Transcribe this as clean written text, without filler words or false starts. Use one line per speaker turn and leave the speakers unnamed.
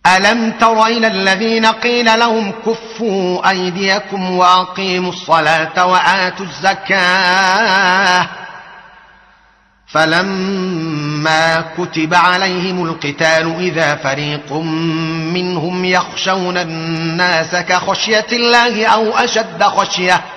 ألم تر إلى الذين قيل لهم كفوا أيديكم وأقيموا الصلاة وآتوا الزكاة فلما كتب عليهم القتال إذا فريق منهم يخشون الناس كخشية الله أو أشد خشية